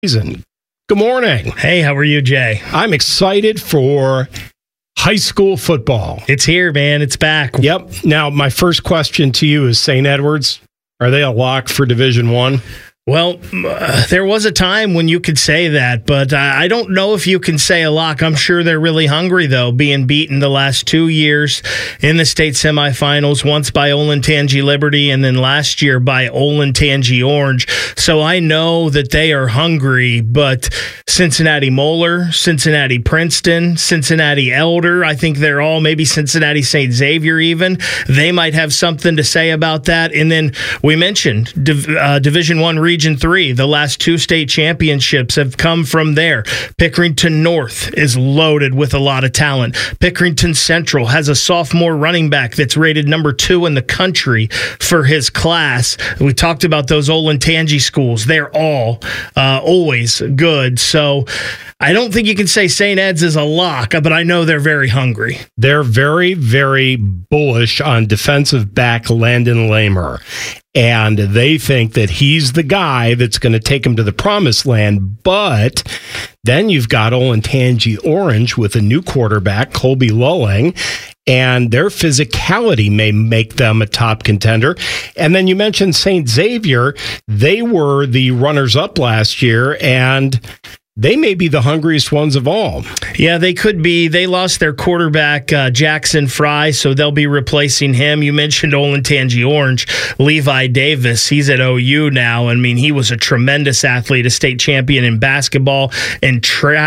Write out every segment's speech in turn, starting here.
Season. Good morning. Hey, how are you, Jay? I'm excited for high school football. It's here, man. It's back. Yep. Now, my first question to you is St. Edwards. Are they a lock for Division I? Well, there was a time when you could say that, but I don't know if you can say a lock. I'm sure they're really hungry, though, being beaten the last 2 years in the state semifinals, once by Olentangy Liberty and then last year by Olentangy Orange. So I know that they are hungry, but Cincinnati Moeller, Cincinnati Princeton, Cincinnati Elder, I think they're all, maybe Cincinnati St. Xavier even, they might have something to say about that. And then we mentioned Division I Region 3, the last 2 state championships have come from there. Pickerington North is loaded with a lot of talent. Pickerington Central has a sophomore running back that's rated number 2 in the country for his class. We talked about those Olentangy schools. They're all always good. So I don't think you can say St. Ed's is a lock, but I know they're very hungry. They're very, very bullish on defensive back Landon Lamer. And they think that he's the guy that's going to take them to the promised land. But then you've got Olentangy Orange with a new quarterback, Colby Lulling, and their physicality may make them a top contender. And then you mentioned St. Xavier. They were the runners-up last year, and they may be the hungriest ones of all. Yeah, they could be. They lost their quarterback, Jackson Fry, so they'll be replacing him. You mentioned Olentangy Orange, Levi Davis. He's at OU now. I mean, he was a tremendous athlete, a state champion in basketball and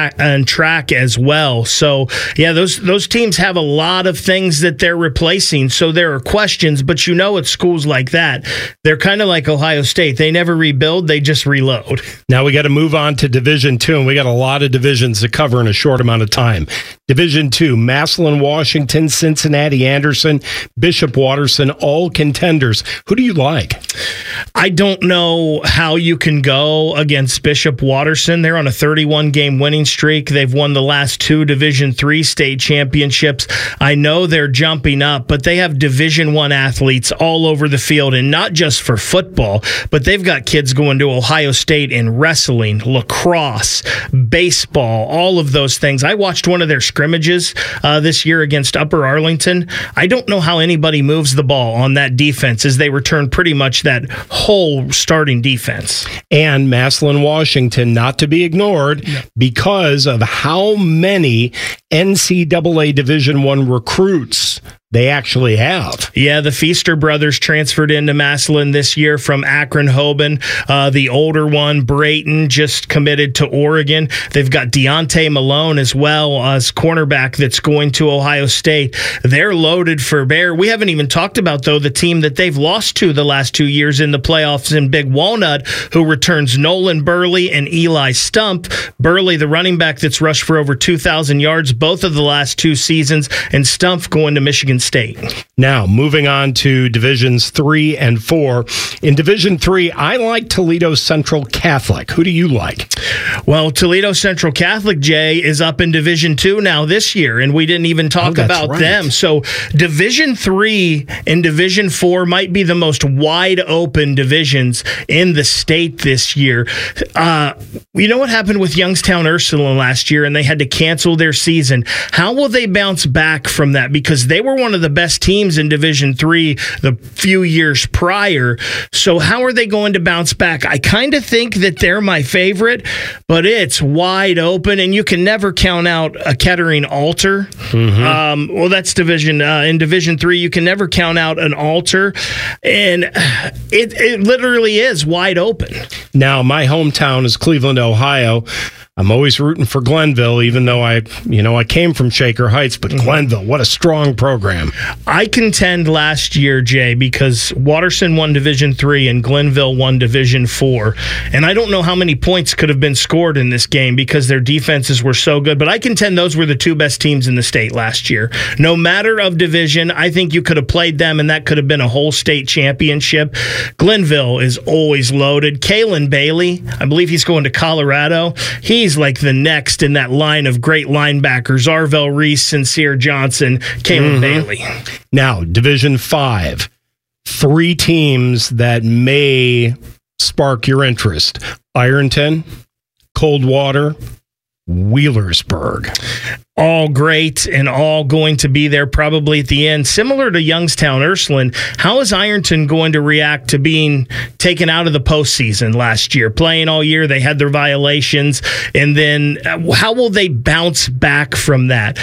track as well. So, yeah, those teams have a lot of things that they're replacing. So there are questions, but you know at schools like that, they're kind of like Ohio State. They never rebuild, they just reload. Now we got to move on to Division II. And we got a lot of divisions to cover in a short amount of time. Division II, Massillon, Washington, Cincinnati, Anderson, Bishop Watterson, all contenders. Who do you like? I don't know how you can go against Bishop Watterson. They're on a 31-game winning streak. They've won the last 2 Division III state championships. I know they're jumping up, but they have Division I athletes all over the field, and not just for football, but they've got kids going to Ohio State in wrestling, lacrosse, baseball, all of those things. I watched one of their scrimmages this year against Upper Arlington. I don't know how anybody moves the ball on that defense, as they return pretty much that whole starting defense. And Massillon, Washington, not to be ignored because of how many NCAA Division I recruits they actually have. Yeah, the Feaster brothers transferred into Massillon this year from Akron-Hoban. The older one, Brayton, just committed to Oregon. They've got Deontay Malone as well as cornerback that's going to Ohio State. They're loaded for bear. We haven't even talked about, though, the team that they've lost to the last 2 years in the playoffs in Big Walnut, who returns Nolan Burley and Eli Stump. Burley, the running back that's rushed for over 2,000 yards both of the last 2 seasons, and Stump going to Michigan State. Now, moving on to Divisions 3 and 4. In Division 3, I like Toledo Central Catholic. Who do you like? Well, Toledo Central Catholic, Jay, is up in Division 2 now this year, and we didn't even talk about them. So Division 3 and Division 4 might be the most wide open divisions in the state this year. You know what happened with Youngstown Ursuline last year, and they had to cancel their season. How will they bounce back from that? Because they were one of the best teams in Division 3 the few years prior. So how are they going to bounce back? I kind of think that they're my favorite, but it's wide open, and you can never count out a Kettering Alter. Well, that's division. In Division 3, you can never count out an Alter, and it literally is wide open. Now, my hometown is Cleveland, Ohio. I'm always rooting for Glenville, even though I came from Shaker Heights, but Glenville, what a strong program. I contend last year, Jay, because Watterson won Division 3 and Glenville won Division 4. And I don't know how many points could have been scored in this game because their defenses were so good, but I contend those were the 2 best teams in the state last year. No matter of division, I think you could have played them and that could have been a whole state championship. Glenville is always loaded. Kalen Bailey, I believe he's going to Colorado. He's like the next in that line of great linebackers, Arvell Reese, Sincere Johnson, Kalen Bailey. Now, Division 5, 3 teams that may spark your interest. Ironton, Coldwater, Wheelersburg. All great and all going to be there probably at the end. Similar to Youngstown Ursuline, how is Ironton going to react to being taken out of the postseason last year? Playing all year, they had their violations, and then how will they bounce back from that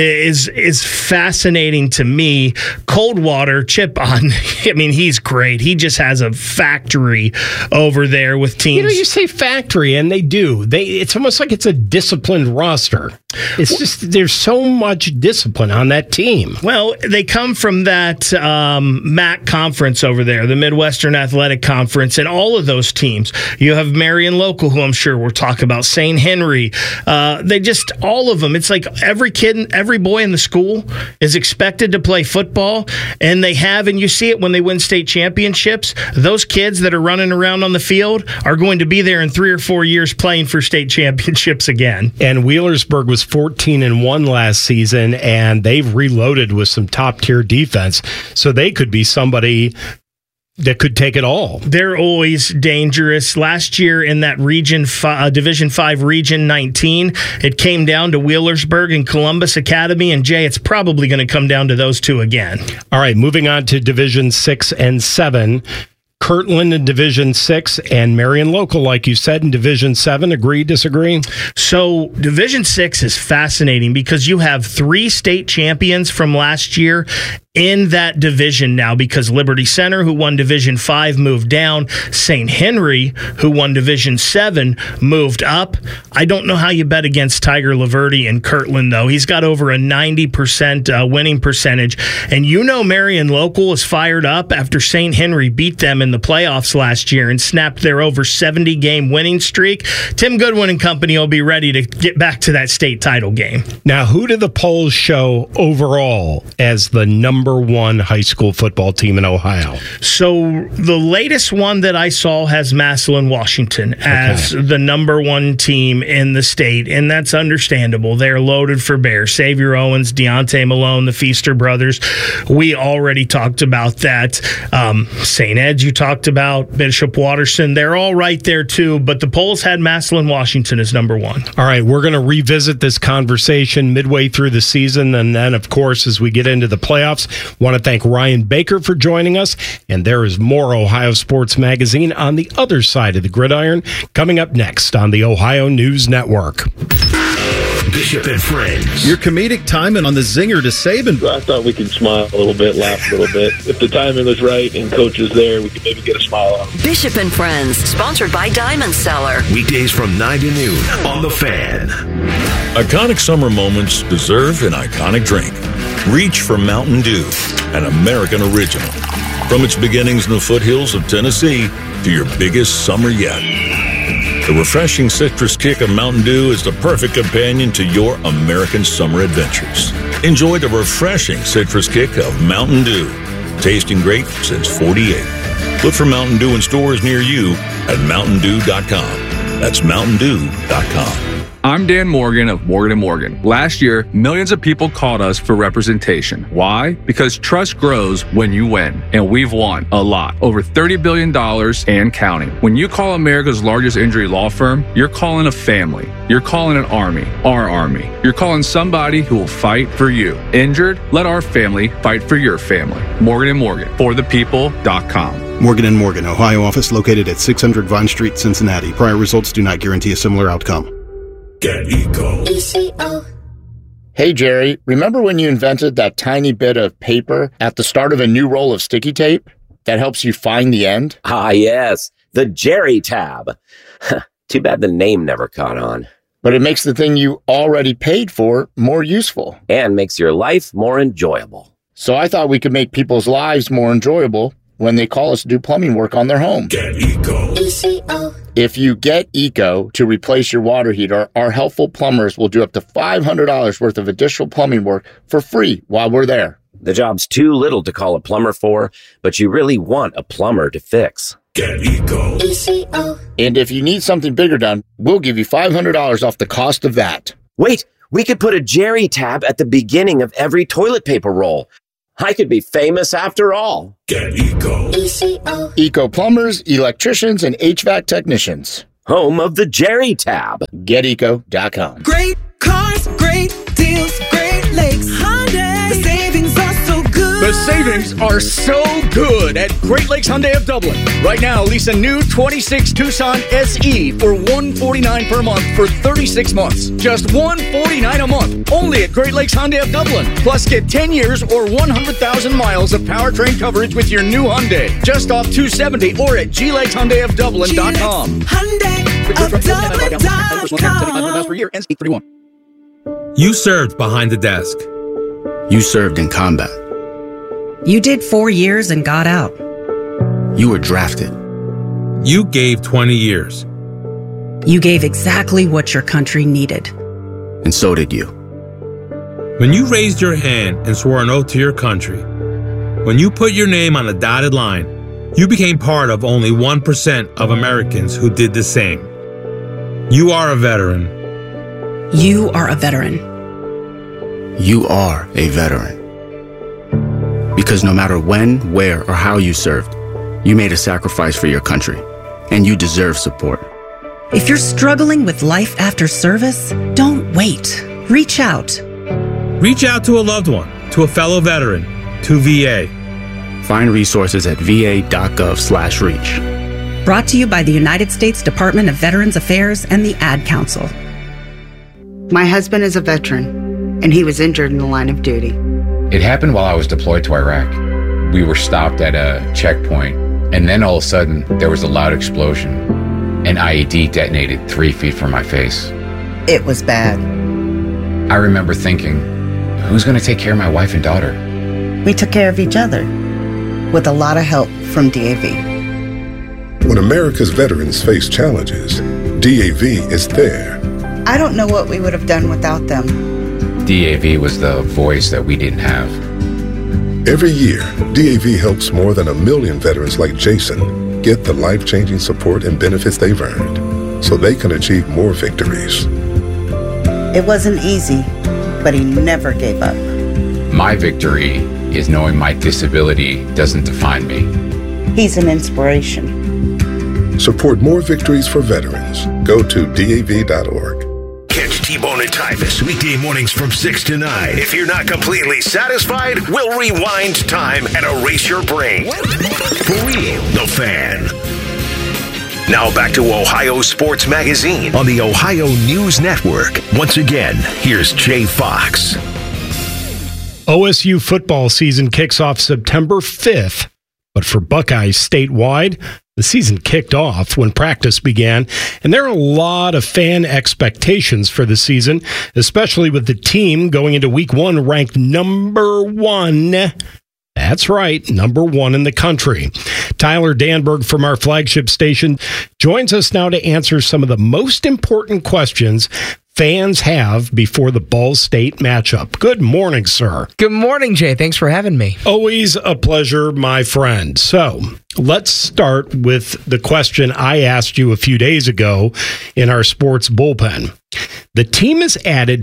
is fascinating to me. Coldwater, Chip on, I mean, he's great. He just has a factory over there with teams. You know, you say factory, and they do. It's almost like it's a disciplined roster. It's just there's so much discipline on that team. Well, they come from that MAC conference over there, the Midwestern Athletic Conference, and all of those teams. You have Marion Local, who I'm sure we'll talk about, St. Henry. They just, all of them. It's like every kid, every boy in the school is expected to play football, and they have, and you see it when they win state championships. Those kids that are running around on the field are going to be there in 3 or 4 years playing for state championships again. And Wheelersburg was 14-1 last season, and they've reloaded with some top-tier defense, so they could be somebody that could take it all. They're always dangerous. Last year in that Division 5 Region 19, it came down to Wheelersburg and Columbus Academy, and Jay, it's probably going to come down to those two again. All right, moving on to Division 6 and 7. Kirtland in Division 6 and Marion Local, like you said, in Division 7. Agree, disagree? So Division 6 is fascinating because you have 3 state champions from last year in that division now, because Liberty Center, who won Division 5, moved down. St. Henry, who won Division 7, moved up. I don't know how you bet against Tiger Laverty in Kirtland, though. He's got over a 90% winning percentage. And you know Marion Local is fired up after St. Henry beat them in the playoffs last year and snapped their over 70-game winning streak. Tim Goodwin and company will be ready to get back to that state title game. Now, who do the polls show overall as the number 1 high school football team in Ohio? So the latest one that I saw has Massillon, Washington as the number 1 team in the state, and that's understandable. They're loaded for bear. Xavier Owens, Deontay Malone, the Feaster brothers. We already talked about that. St. Ed's you talked about, Bishop Watterson. They're all right there too, but the polls had Massillon, Washington as number 1. All right, we're going to revisit this conversation midway through the season, and then, of course, as we get into the playoffs, want to thank Ryan Baker for joining us, and there is more Ohio Sports Magazine on the other side of the gridiron coming up next on the Ohio News Network. Bishop and Friends. Your comedic timing on the zinger to Saban. I thought we could smile a little bit, laugh a little bit. If the timing was right and coach was there, we could maybe get a smile on. Bishop and Friends, sponsored by Diamond Cellar. Weekdays from 9 to noon on The Fan. Iconic summer moments deserve an iconic drink. Reach for Mountain Dew, an American original. From its beginnings in the foothills of Tennessee to your biggest summer yet. The refreshing citrus kick of Mountain Dew is the perfect companion to your American summer adventures. Enjoy the refreshing citrus kick of Mountain Dew. Tasting great since '48. Look for Mountain Dew in stores near you at MountainDew.com. That's MountainDew.com. I'm Dan Morgan of Morgan & Morgan. Last year, millions of people called us for representation. Why? Because trust grows when you win. And we've won a lot. Over $30 billion and counting. When you call America's largest injury law firm, you're calling a family. You're calling an army. Our army. You're calling somebody who will fight for you. Injured? Let our family fight for your family. Morgan & Morgan. ForThePeople.com. Morgan & Morgan, Ohio office located at 600 Vine Street, Cincinnati. Prior results do not guarantee a similar outcome. Get Eco. ECO. Hey, Jerry, remember when you invented that tiny bit of paper at the start of a new roll of sticky tape that helps you find the end? Ah, yes, the Jerry tab. Too bad the name never caught on. But it makes the thing you already paid for more useful. And makes your life more enjoyable. So I thought we could make people's lives more enjoyable when they call us to do plumbing work on their home. Get Eco. ECO. If you get Eco to replace your water heater, our helpful plumbers will do up to $500 worth of additional plumbing work for free while we're there. The job's too little to call a plumber for, but you really want a plumber to fix. Get Eco. ECO. And if you need something bigger done, we'll give you $500 off the cost of that. Wait, we could put a Jerry tab at the beginning of every toilet paper roll. I could be famous after all. Get Eco. ECO. Eco plumbers, electricians, and HVAC technicians. home of the Jerry Tab. GetEco.com. Great cars, great deals, Great Lakes Hyundai. The savings are so good. The savings are so good at Great Lakes Hyundai of Dublin. Right now, lease a new 26 Tucson SE for $149 per month for 36 months. Just $149 a month. Only at Great Lakes Hyundai of Dublin. Plus, get 10 years or 100,000 miles of powertrain coverage with your new Hyundai. Just off 270 or at GLakesHyundaiofDublin.com. Hyundai of Dublin.com. Per year, ends 8/31. You served behind the desk. You served in combat. You did 4 years and got out. You were drafted. You gave 20 years. You gave exactly what your country needed. And so did you. When you raised your hand and swore an oath to your country, when you put your name on a dotted line, you became part of only 1% of Americans who did the same. You are a veteran. You are a veteran. You are a veteran. Because no matter when, where, or how you served, you made a sacrifice for your country, and you deserve support. If you're struggling with life after service, don't wait. Reach out. Reach out to a loved one, to a fellow veteran, to VA. Find resources at va.gov/reach. Brought to you by the United States Department of Veterans Affairs and the Ad Council. My husband is a veteran, and he was injured in the line of duty. It happened while I was deployed to Iraq. We were stopped at a checkpoint, and then all of a sudden, there was a loud explosion. An IED detonated 3 feet from my face. It was bad. I remember thinking, who's going to take care of my wife and daughter? We took care of each other, with a lot of help from DAV. When America's veterans face challenges, DAV is there. I don't know what we would have done without them. DAV was the voice that we didn't have. Every year, DAV helps more than 1 million veterans like Jason get the life-changing support and benefits they've earned so they can achieve more victories. It wasn't easy, but he never gave up. My victory is knowing my disability doesn't define me. He's an inspiration. Support more victories for veterans. Go to DAV.org. Catch T-Bone and Tyvus weekday mornings from 6 to 9. If you're not completely satisfied, we'll rewind time and erase your brain. For real, The Fan. Now back to Ohio Sports Magazine on the Ohio News Network. Once again, here's Jay Fox. OSU football season kicks off September 5th, but for Buckeyes statewide, the season kicked off when practice began, and there are a lot of fan expectations for the season, especially with the team going into week 1 ranked number 1. That's right, number 1 in the country. Tyler Danberg from our flagship station joins us now to answer some of the most important questions fans have before the Ball State matchup. Good morning, sir. Good morning, Jay. Thanks for having me. Always a pleasure, my friend. So let's start with the question I asked you a few days ago in our sports bullpen. The team has added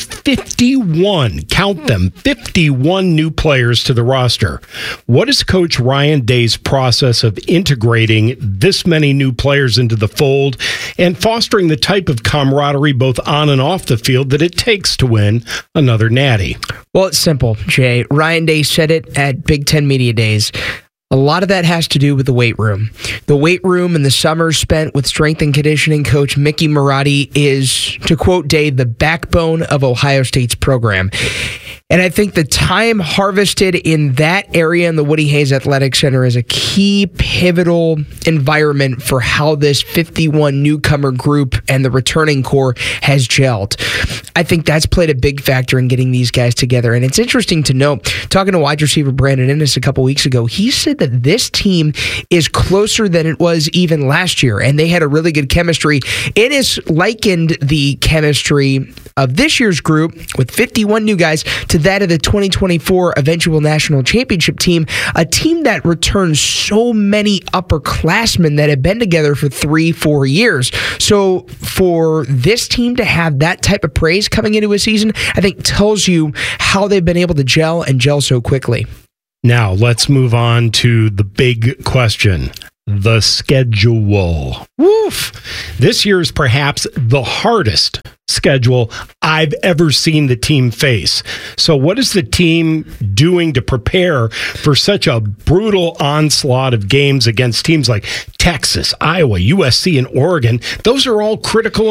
51, count them, 51 new players to the roster. What is Coach Ryan Day's process of integrating this many new players into the fold and fostering the type of camaraderie both on and off the field that it takes to win another natty? Well, it's simple, Jay. Ryan Day said it at Big Ten Media Days. A lot of that has to do with the weight room. The weight room and the summers spent with strength and conditioning coach Mickey Marotti is, to quote Day, the backbone of Ohio State's program. And I think the time harvested in that area in the Woody Hayes Athletic Center is a key pivotal environment for how this 51 newcomer group and the returning core has gelled. I think that's played a big factor in getting these guys together. And it's interesting to note, talking to wide receiver Brandon Innes a couple weeks ago, he said that this team is closer than it was even last year, and they had a really good chemistry. Innes likened the chemistry of this year's group with 51 new guys to that of the 2024 eventual national championship team, a team that returns so many upperclassmen that have been together for 3-4 years. So for this team to have that type of praise coming into a season, I think tells you how they've been able to gel and gel so quickly. Now, let's move on to the big question. the schedule. Woof. This year is perhaps the hardest schedule I've ever seen the team face. So what is the team doing to prepare for such a brutal onslaught of games against teams like Texas, Iowa, USC, and Oregon? Those are all critical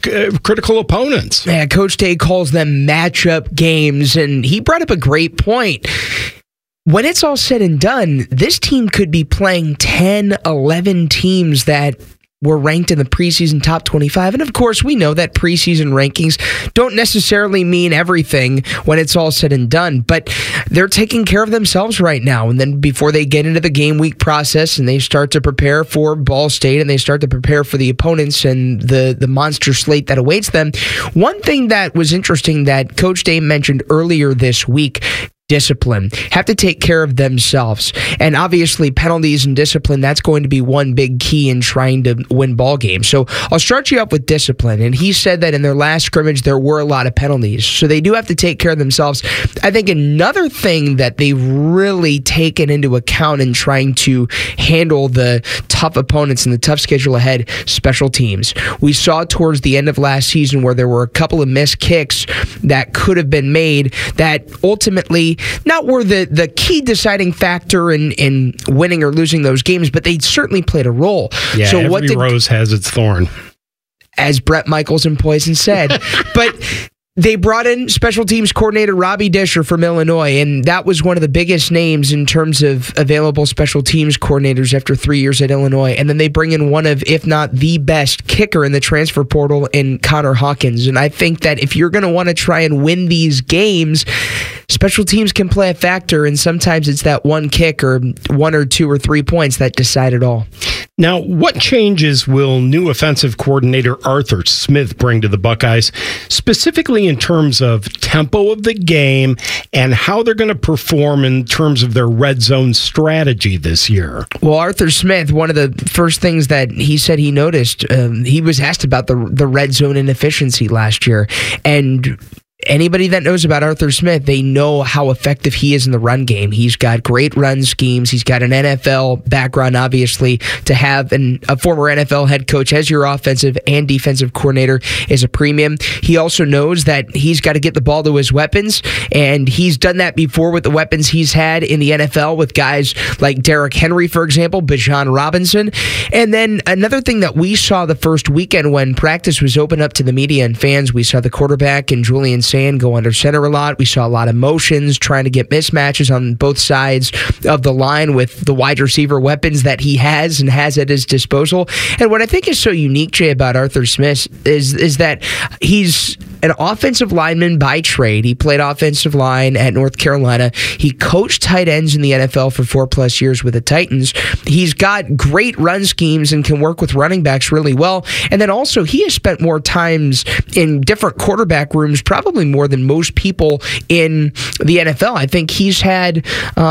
opponents. Yeah, Coach Day calls them matchup games, and he brought up a great point. When it's all said and done, this team could be playing 10, 11 teams that were ranked in the preseason top 25. And of course, we know that preseason rankings don't necessarily mean everything when it's all said and done, but they're taking care of themselves right now. And then before they get into the game week process and they start to prepare for Ball State and they start to prepare for the opponents and the monster slate that awaits them, one thing that was interesting that Coach Day mentioned earlier this week, discipline, have to take care of themselves. And obviously penalties and discipline, that's going to be one big key in trying to win ball games. So I'll start you up with discipline. And he said that in their last scrimmage, there were a lot of penalties. So they do have to take care of themselves. I think another thing that they've really taken into account in trying to handle the tough opponents and the tough schedule ahead, special teams. We saw towards the end of last season where there were a couple of missed kicks that could have been made that ultimately not were the key deciding factor in winning or losing those games, but they certainly played a role. Yeah, so every rose has its thorn. As Brett Michaels and Poison said. But they brought in special teams coordinator Robbie Disher from Illinois, and that was one of the biggest names in terms of available special teams coordinators after 3 years at Illinois. And then they bring in one of, if not the best kicker in the transfer portal in Connor Hawkins. And I think that if you're going to want to try and win these games, special teams can play a factor, and sometimes it's that one kick or 1 or 2 or 3 points that decide it all. Now, what changes will new offensive coordinator Arthur Smith bring to the Buckeyes, specifically in terms of tempo of the game and how they're going to perform in terms of their red zone strategy this year? Well, Arthur Smith, one of the first things that he said he noticed, he was asked about the red zone inefficiency last year, and anybody that knows about Arthur Smith, they know how effective he is in the run game. He's got great run schemes. He's got an NFL background, obviously. To have a former NFL head coach as your offensive and defensive coordinator is a premium. He also knows that he's got to get the ball to his weapons, and he's done that before with the weapons he's had in the NFL with guys like Derrick Henry, for example, Bijan Robinson. And then another thing that we saw the first weekend when practice was open up to the media and fans, we saw the quarterback and Julian go under center a lot. We saw a lot of motions, trying to get mismatches on both sides of the line with the wide receiver weapons that he has and has at his disposal. And what I think is so unique, Jay, about Arthur Smith is that he's an offensive lineman by trade. He played offensive line at North Carolina. He coached tight ends in the NFL for 4+ years with the Titans. He's got great run schemes and can work with running backs really well. And then also he has spent more times in different quarterback rooms, probably more than most people in the NFL. I think he's had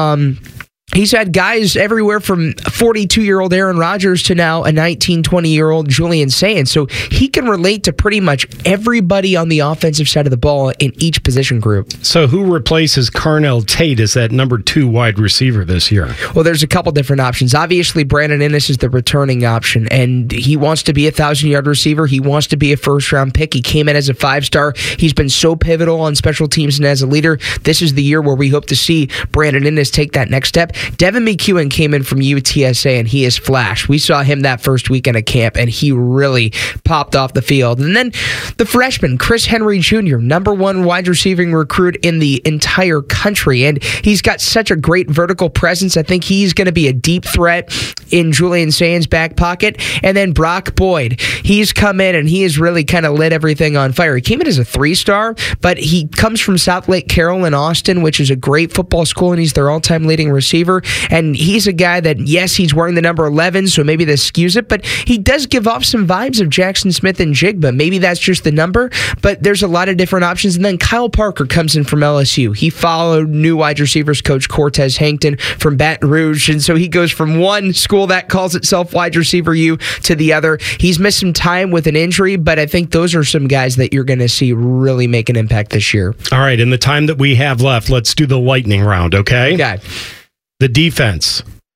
guys everywhere from 42-year-old Aaron Rodgers to now a 19, 20-year-old Julian Sayin. So he can relate to pretty much everybody on the offensive side of the ball in each position group. So who replaces Carnell Tate as that number 2 wide receiver this year? Well, there's a couple different options. Obviously, Brandon Inniss is the returning option, and he wants to be a 1,000-yard receiver. He wants to be a first-round pick. He came in as a 5-star. He's been so pivotal on special teams and as a leader. This is the year where we hope to see Brandon Inniss take that next step. Devin McEwen came in from UTSA, and he is flashed. We saw him that first weekend of camp, and he really popped off the field. And then the freshman, Chris Henry Jr., number 1 wide receiving recruit in the entire country, and he's got such a great vertical presence. I think he's going to be a deep threat in Julian Sayin's back pocket. And then Brock Boyd, he's come in, and he has really kind of lit everything on fire. He came in as a 3-star, but he comes from South Lake Carroll in Austin, which is a great football school, and he's their all-time leading receiver. And he's a guy that, yes, he's wearing the number 11, so maybe this skews it, but he does give off some vibes of Jackson Smith and Jigba. Maybe that's just the number, but there's a lot of different options. And then Kyle Parker comes in from LSU. He followed new wide receivers coach Cortez Hankton from Baton Rouge, and so he goes from one school that calls itself Wide Receiver U to the other. He's missed some time with an injury, but I think those are some guys that you're going to see really make an impact this year. All right, in the time that we have left, let's do the lightning round, okay? Okay. The defense,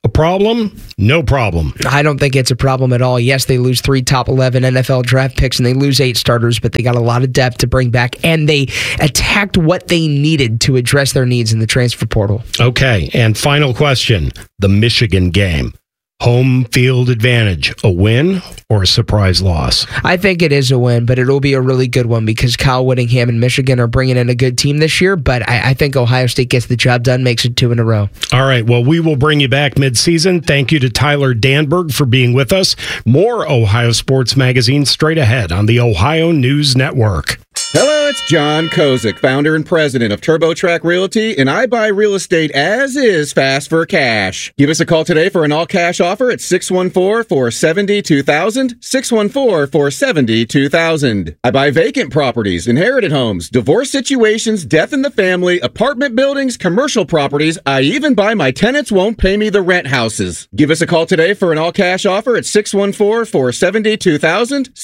A problem? No problem. I don't think it's a problem at all. Yes, they lose 3 top 11 NFL draft picks and they lose 8 starters, but they got a lot of depth to bring back, and they attacked what they needed to address their needs in the transfer portal. Okay, and final question. The Michigan game. Home field advantage, a win or a surprise loss? I think it is a win, but it'll be a really good one because Kyle Whittingham and Michigan are bringing in a good team this year, but I think Ohio State gets the job done, makes it 2 in a row. All right, well, we will bring you back midseason. Thank you to Tyler Danberg for being with us. More Ohio Sports Magazine straight ahead on the Ohio News Network. Hello, it's John Kozik, founder and president of TurboTrack Realty, and I buy real estate as is fast for cash. Give us a call today for an all-cash offer at 614-470-2000, 614-470-2000. I buy vacant properties, inherited homes, divorce situations, death in the family, apartment buildings, commercial properties. I even buy my tenants won't pay me the rent houses. Give us a call today for an all-cash offer at 614-470-2000,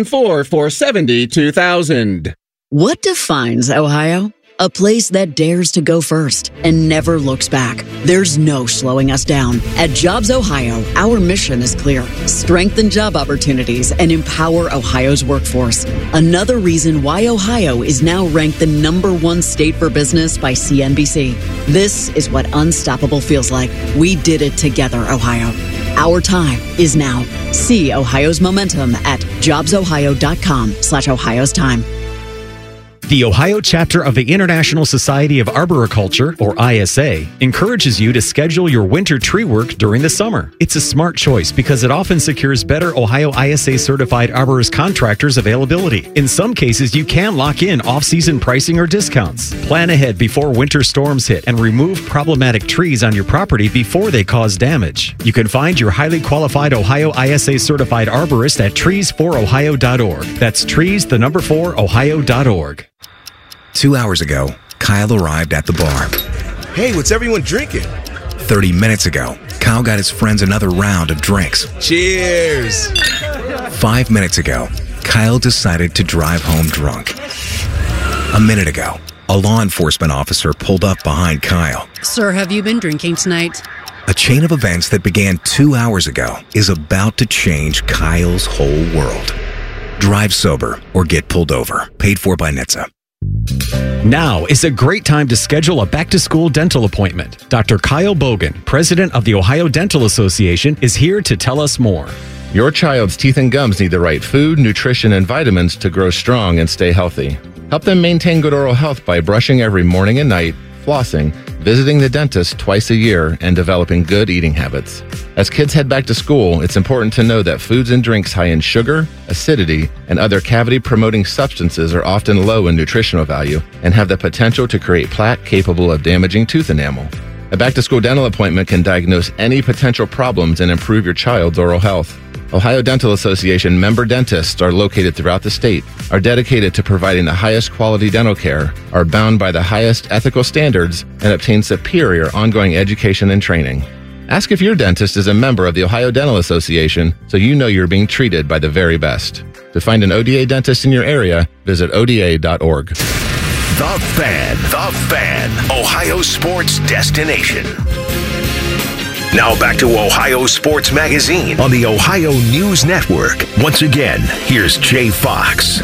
614-470-2000. What defines Ohio? A place that dares to go first and never looks back. There's no slowing us down. At Jobs Ohio, our mission is clear. Strengthen job opportunities and empower Ohio's workforce. Another reason why Ohio is now ranked the #1 state for business by CNBC. This is what unstoppable feels like. We did it together, Ohio. Our time is now. See Ohio's momentum at jobsohio.com/Ohio's time. The Ohio chapter of the International Society of Arboriculture, or ISA, encourages you to schedule your winter tree work during the summer. It's a smart choice because it often secures better Ohio ISA certified arborist contractors availability. In some cases, you can lock in off-season pricing or discounts. Plan ahead before winter storms hit and remove problematic trees on your property before they cause damage. You can find your highly qualified Ohio ISA certified arborist at trees4ohio.org. That's trees4ohio.org. 2 hours ago, Kyle arrived at the bar. Hey, what's everyone drinking? 30 minutes ago, Kyle got his friends another round of drinks. Cheers! 5 minutes ago, Kyle decided to drive home drunk. A minute ago, a law enforcement officer pulled up behind Kyle. Sir, have you been drinking tonight? A chain of events that began 2 hours ago is about to change Kyle's whole world. Drive sober or get pulled over. Paid for by NHTSA. Now is a great time to schedule a back-to-school dental appointment. Dr. Kyle Bogan, president of the Ohio Dental Association, is here to tell us more. Your child's teeth and gums need the right food, nutrition, and vitamins to grow strong and stay healthy. Help them maintain good oral health by brushing every morning and night, flossing, visiting the dentist twice a year, and developing good eating habits. As kids head back to school, it's important to know that foods and drinks high in sugar, acidity, and other cavity-promoting substances are often low in nutritional value and have the potential to create plaque capable of damaging tooth enamel. A back-to-school dental appointment can diagnose any potential problems and improve your child's oral health. Ohio Dental Association member dentists are located throughout the state, are dedicated to providing the highest quality dental care, are bound by the highest ethical standards, and obtain superior ongoing education and training. Ask if your dentist is a member of the Ohio Dental Association so you know you're being treated by the very best. To find an ODA dentist in your area, visit oda.org. The Fan, Ohio sports destination. Now back to Ohio Sports Magazine on the Ohio News Network. Once again, here's Jay Fox.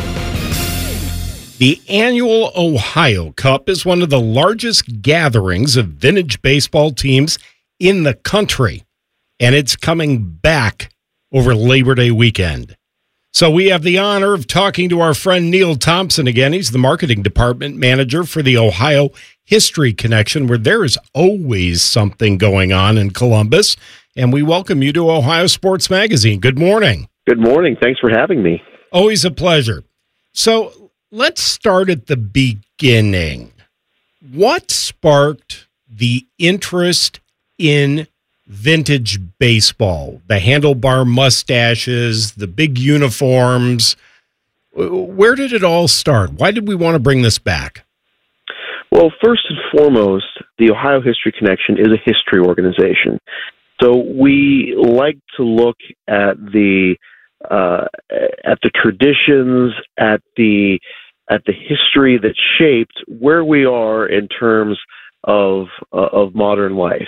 The annual Ohio Cup is one of the largest gatherings of vintage baseball teams in the country, and it's coming back over Labor Day weekend. So we have the honor of talking to our friend Neil Thompson again. He's the marketing department manager for the Ohio History Connection, where there is always something going on in Columbus. And we welcome you to Ohio Sports Magazine. Good morning. Good morning. Thanks for having me. Always a pleasure. So let's start at the beginning. What sparked the interest in vintage baseball? The handlebar mustaches, the big uniforms. Where did it all start? Why did we want to bring this back? Well, first and foremost, the Ohio History Connection is a history organization. So we like to look at the traditions, at the history that shaped where we are in terms of modern life.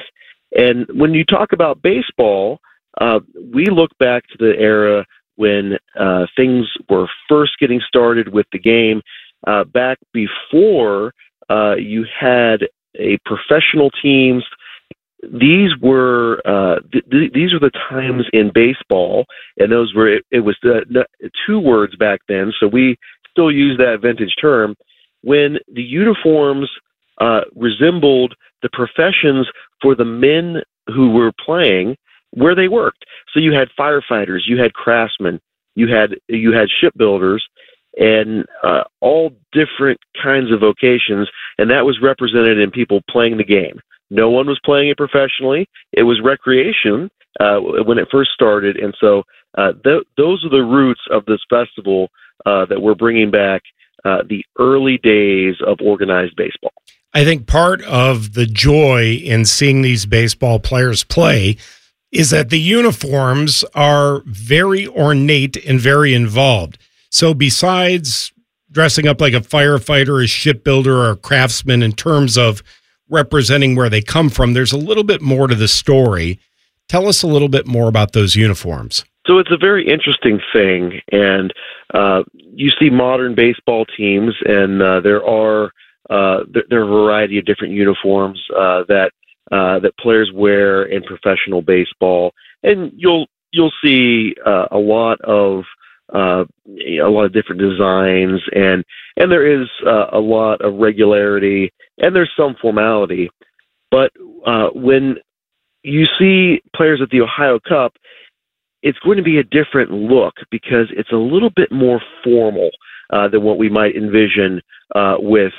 And when you talk about baseball, we look back to the era when things were first getting started with the game, back before you had a professional teams. These were these were the times in baseball, and those were it was two words back then. So we still use that vintage term when the uniforms resembled the professions for the men who were playing where they worked. So you had firefighters, you had craftsmen, you had shipbuilders, and all different kinds of vocations, and that was represented in people playing the game. No one was playing it professionally. It was recreation when it first started, and so those are the roots of this festival that we're bringing back, the early days of organized baseball. I think part of the joy in seeing these baseball players play is that the uniforms are very ornate and very involved. So besides dressing up like a firefighter, a shipbuilder, or a craftsman in terms of representing where they come from, there's a little bit more to the story. Tell us a little bit more about those uniforms. So it's a very interesting thing, and you see modern baseball teams, and there are a variety of different uniforms that players wear in professional baseball, and you'll see a lot of different designs, and there is a lot of regularity, and there's some formality. But when you see players at the Ohio Cup, it's going to be a different look because it's a little bit more formal than what we might envision with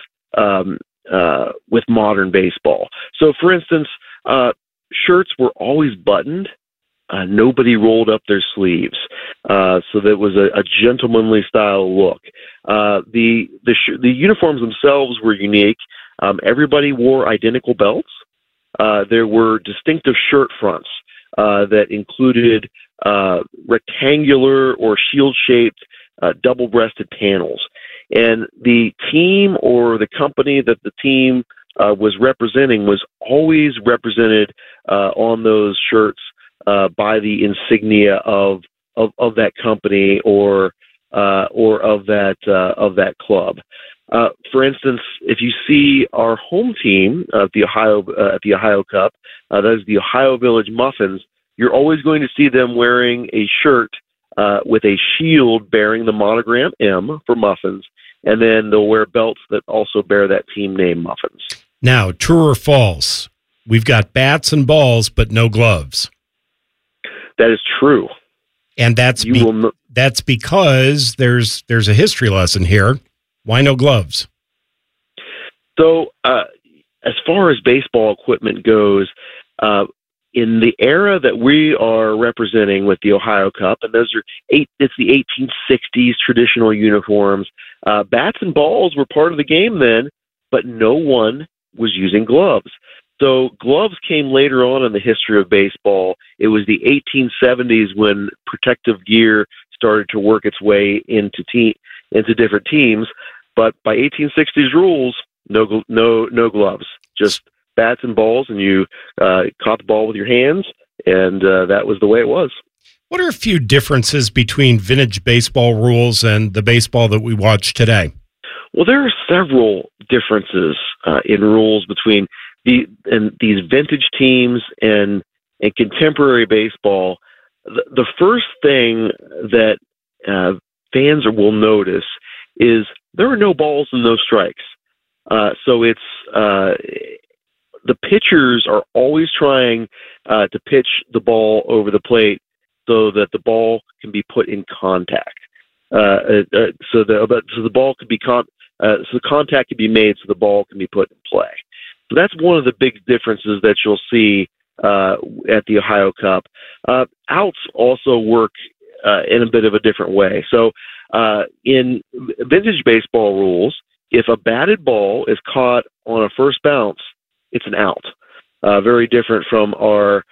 modern baseball. So, for instance, shirts were always buttoned. Nobody rolled up their sleeves, so that was a gentlemanly style look. The uniforms themselves were unique. Everybody wore identical belts. There were distinctive shirt fronts that included rectangular or shield-shaped double-breasted panels. And the team or the company that the team was representing was always represented on those shirts by the insignia of that company or of that club. For instance, if you see our home team at the Ohio Cup, that is the Ohio Village Muffins, you're always going to see them wearing a shirt with a shield bearing the monogram M for Muffins, and then they'll wear belts that also bear that team name, Muffins. Now, true or false? We've got bats and balls, but no gloves. That is true, and that's because there's a history lesson here. Why no gloves? So, as far as baseball equipment goes, in the era that we are representing with the Ohio Cup, and it's the 1860s traditional uniforms, bats and balls were part of the game then, but no one was using gloves. So gloves came later on in the history of baseball. It was the 1870s when protective gear started to work its way into different teams. But by 1860s rules, no gloves, just bats and balls, and you caught the ball with your hands, and that was the way it was. What are a few differences between vintage baseball rules and the baseball that we watch today? Well, there are several differences in rules between these vintage teams and contemporary baseball. The first thing that fans will notice is there are no balls and no strikes. So it's the pitchers are always trying to pitch the ball over the plate so that the ball can be put in contact. So the ball could be so the contact can be made so the ball can be put in play. So that's one of the big differences that you'll see at the Ohio Cup. Outs also work in a bit of a different way. So in vintage baseball rules, if a batted ball is caught on a first bounce, it's an out. Very different from our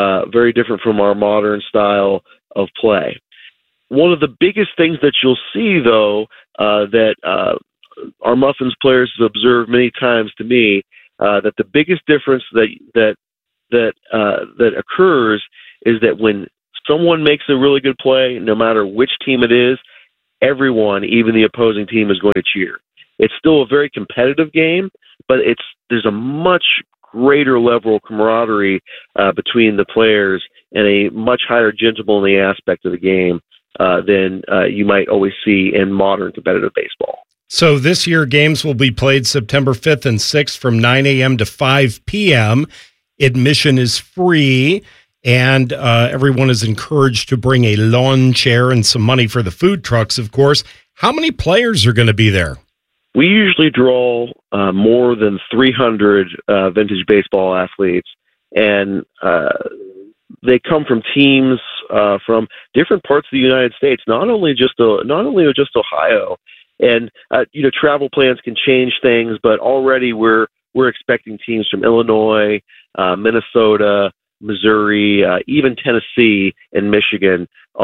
modern style of play. One of the biggest things that you'll see, though, that our Muffins players have observed many times to me, that the biggest difference that that occurs is that when someone makes a really good play, no matter which team it is, everyone, even the opposing team, is going to cheer. It's still a very competitive game, but there's a much greater level of camaraderie between the players and a much higher gentlemanly aspect of the game than you might always see in modern competitive baseball. So this year, games will be played September 5th and 6th from 9 a.m. to 5 p.m. Admission is free, and everyone is encouraged to bring a lawn chair and some money for the food trucks, of course. How many players are going to be there? We usually draw more than 300 vintage baseball athletes, and they come from teams from different parts of the United States, not only just Ohio. And travel plans can change things, but already we're expecting teams from Illinois, Minnesota, Missouri, even Tennessee and Michigan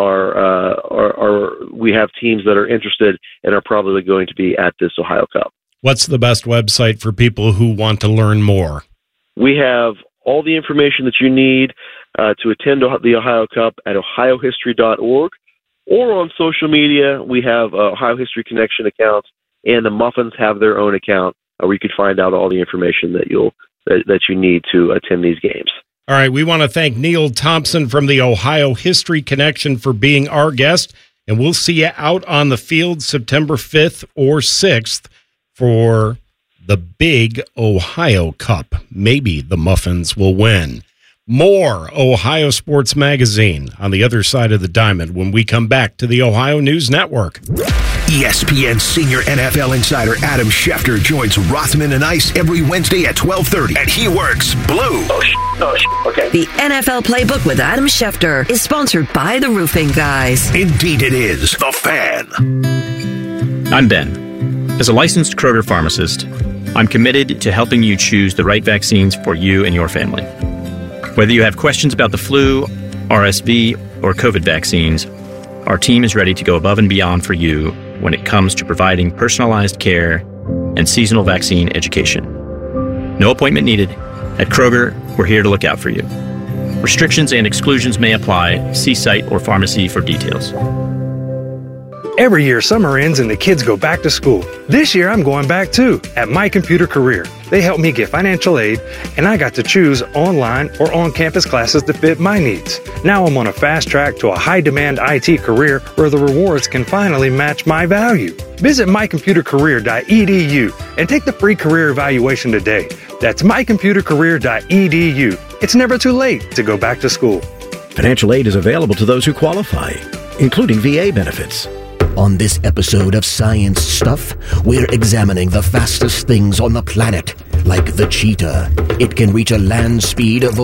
we have teams that are interested and are probably going to be at this Ohio Cup. What's the best website for people who want to learn more? We have all the information that you need to attend the Ohio Cup at ohiohistory.org, or on social media. We have Ohio History Connection accounts, and the Muffins have their own account where you can find out all the information that you need to attend these games. All right, we want to thank Neil Thompson from the Ohio History Connection for being our guest, and we'll see you out on the field September 5th or 6th for the big Ohio Cup. Maybe the Muffins will win. More Ohio Sports Magazine on the other side of the diamond when we come back to the Ohio News Network. ESPN senior NFL insider Adam Schefter joins Rothman and Ice every Wednesday at 12:30, and he works blue. Okay. The NFL Playbook with Adam Schefter is sponsored by the Roofing Guys. Indeed it is. The Fan. I'm Ben. As a licensed Kroger pharmacist, I'm committed to helping you choose the right vaccines for you and your family. Whether you have questions about the flu, RSV, or COVID vaccines, our team is ready to go above and beyond for you when it comes to providing personalized care and seasonal vaccine education. No appointment needed. At Kroger, we're here to look out for you. Restrictions and exclusions may apply. See site or pharmacy for details. Every year, summer ends and the kids go back to school. This year, I'm going back too, at My Computer Career. They helped me get financial aid, and I got to choose online or on-campus classes that fit my needs. Now I'm on a fast track to a high-demand IT career where the rewards can finally match my value. Visit mycomputercareer.edu and take the free career evaluation today. That's mycomputercareer.edu. It's never too late to go back to school. Financial aid is available to those who qualify, including VA benefits. On this episode of Science Stuff, we're examining the fastest things on the planet, like the cheetah. It can reach a land speed of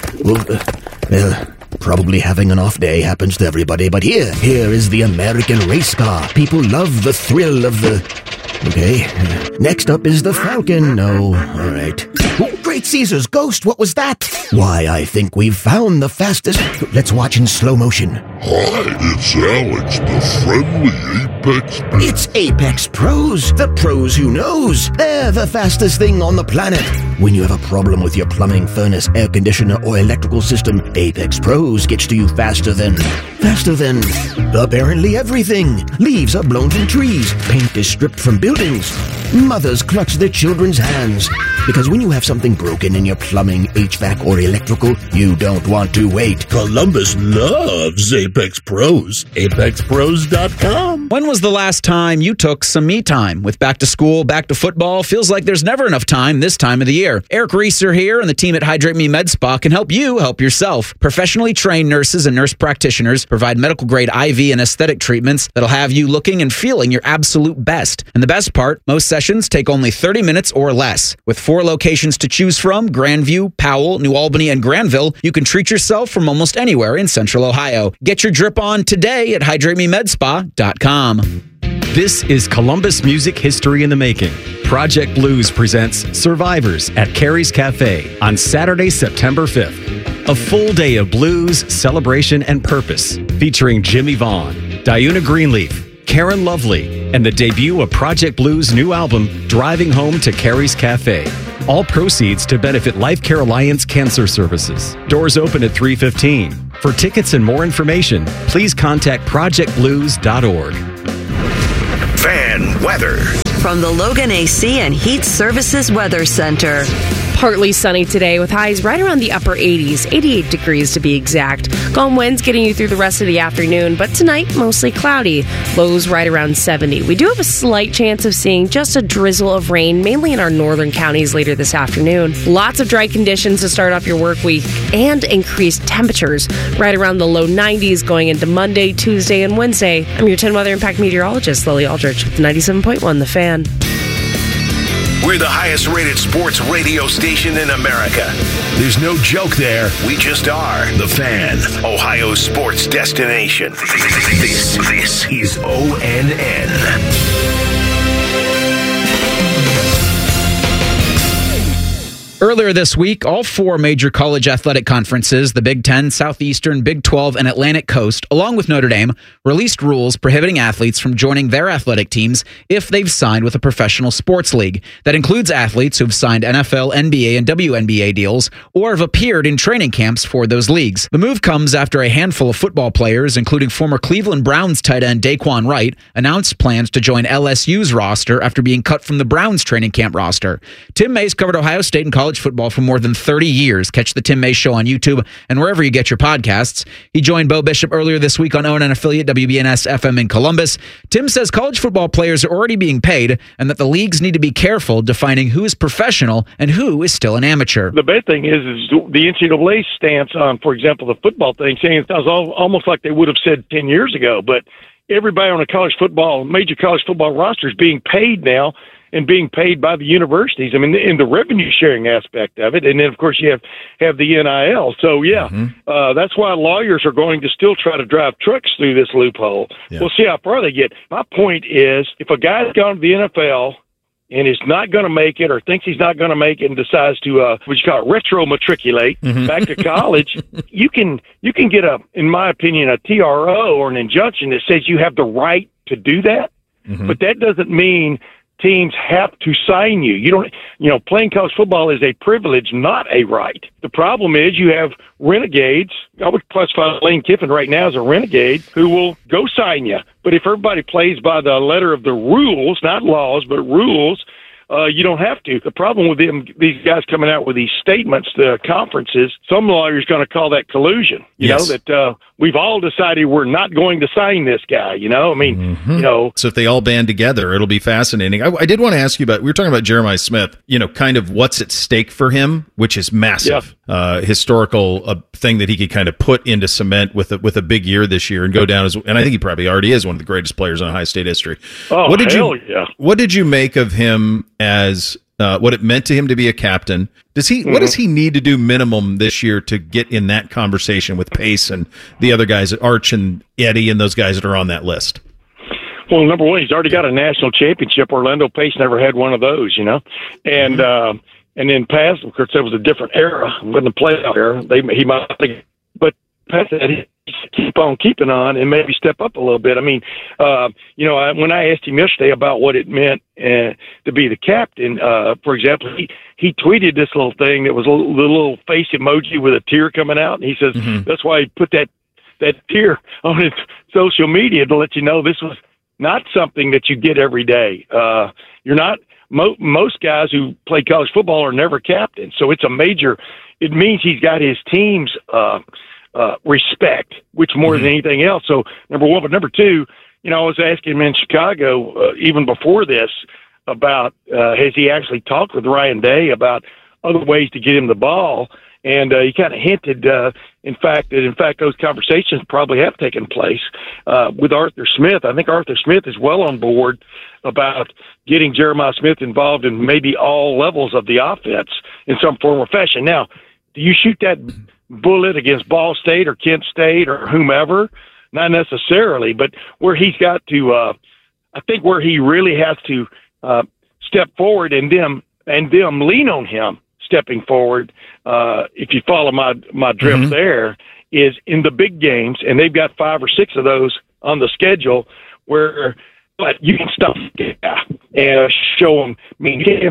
probably having an off day happens to everybody, but here is the American race car. People love the thrill of the... Okay, next up is the Falcon. No, all right. Oh, Great Caesar's ghost, what was that? Why, I think we've found the fastest... Let's watch in slow motion. Hi, it's Alex, the friendly Apex Pro. It's Apex Pros, the pros who knows. They're the fastest thing on the planet. When you have a problem with your plumbing, furnace, air conditioner, or electrical system, Apex Pros gets to you faster than apparently everything. Leaves are blown from trees. Paint is stripped from buildings. Mothers clutch their children's hands. Because when you have something broken in your plumbing, HVAC, or electrical, you don't want to wait. Columbus loves Apex Pros. ApexPros.com. When was the last time you took some me time? With back to school, back to football, feels like there's never enough time this time of the year. Eric Reeser here and the team at Hydrate Me Med Spa can help you help yourself. Professionally trained nurses and nurse practitioners provide medical-grade IV and aesthetic treatments that'll have you looking and feeling your absolute best. And the best part, most sessions take only 30 minutes or less. With 4 locations to choose from, Grandview, Powell, New Albany, and Granville, you can treat yourself from almost anywhere in Central Ohio. Get your drip on today at HydrateMeMedSpa.com. This is Columbus Music History in the Making. Project Blues presents Survivors at Carrie's Cafe on Saturday, September 5th. A full day of blues, celebration, and purpose, featuring Jimmy Vaughn, Diuna Greenleaf, Karen Lovely, and the debut of Project Blues' new album, Driving Home to Carrie's Cafe. All proceeds to benefit Life Care Alliance Cancer Services. Doors open at 3:15. For tickets and more information, please contact projectblues.org. Fan weather. From the Logan AC and Heat Services Weather Center. Partly sunny today with highs right around the upper 80s, 88 degrees to be exact. Calm winds getting you through the rest of the afternoon, but tonight mostly cloudy. Lows right around 70. We do have a slight chance of seeing just a drizzle of rain, mainly in our northern counties later this afternoon. Lots of dry conditions to start off your work week and increased temperatures right around the low 90s going into Monday, Tuesday, and Wednesday. I'm your 10 Weather Impact meteorologist, Lily Aldrich, with 97.1 The Fan. We're the highest rated sports radio station in America. There's no joke there. We just are. The Fan, Ohio's sports destination. This is ONN. Earlier this week, all four major college athletic conferences, the Big Ten, Southeastern, Big 12, and Atlantic Coast, along with Notre Dame, released rules prohibiting athletes from joining their athletic teams if they've signed with a professional sports league. That includes athletes who've signed NFL, NBA, and WNBA deals or have appeared in training camps for those leagues. The move comes after a handful of football players, including former Cleveland Browns tight end Daquan Wright, announced plans to join LSU's roster after being cut from the Browns training camp roster. Tim Mays covered Ohio State and college football for more than 30 years. Catch the Tim Mays Show on YouTube and wherever you get your podcasts. He joined Bo Bishop earlier this week on ONN affiliate WBNS FM in Columbus. Tim says college football players are already being paid and that the leagues need to be careful defining who is professional and who is still an amateur. The bad thing is the NCAA stance on, for example, the football thing, saying it was almost like they would have said 10 years ago, but everybody on a major college football roster is being paid now, and being paid by the universities. I mean, in the revenue sharing aspect of it. And then, of course, you have the NIL. So, that's why lawyers are going to still try to drive trucks through this loophole. Yeah. We'll see how far they get. My point is, if a guy's gone to the NFL and is not going to make it or thinks he's not going to make it and decides to, what you call it, retro-matriculate back to college, you can get in my opinion, a TRO or an injunction that says you have the right to do that. But that doesn't mean teams have to sign you. Playing college football is a privilege, not a right. The problem is you have renegades. I would classify Lane Kiffin right now as a renegade who will go sign you. But if everybody plays by the letter of the rules, not laws, but rules, you don't have to. The problem with these guys coming out with these statements to conferences, some lawyer's going to call that collusion. You know, that we've all decided we're not going to sign this guy, So if they all band together, it'll be fascinating. I did want to ask you about, we were talking about Jeremiah Smith, kind of what's at stake for him, which is massive. Historical thing that he could kind of put into cement with a big year this year and go down as, and I think he probably already is one of the greatest players in Ohio State history. What did you make of him as what it meant to him to be a captain? What does he need to do minimum this year to get in that conversation with Pace and the other guys, Arch and Eddie and those guys that are on that list? Well, number one, he's already got a national championship. Orlando Pace never had one of those, and then past, of course, that was a different era. It wasn't a playoff era. He might think, but past that, he keep on keeping on and maybe step up a little bit. I mean, when I asked him yesterday about what it meant to be the captain, for example, he tweeted this little thing that was a little face emoji with a tear coming out, and he says that's why he put that tear on his social media to let you know this was not something that you get every day. You're not. Most guys who play college football are never captains, so it's a major. It means he's got his team's respect, which more than anything else. So number one, but number two, I was asking him in Chicago even before this about has he actually talked with Ryan Day about other ways to get him the ball, and he kind of hinted, in fact, those conversations probably have taken place with Arthur Smith. I think Arthur Smith is well on board about getting Jeremiah Smith involved in maybe all levels of the offense in some form or fashion. Now, do you shoot that bullet against Ball State or Kent State or whomever? Not necessarily, but where he's got to, I think where he really has to step forward and them lean on him stepping forward, if you follow my drift there, is in the big games, and they've got 5 or 6 of those on the schedule where but you can stop and show them. I mean, you have this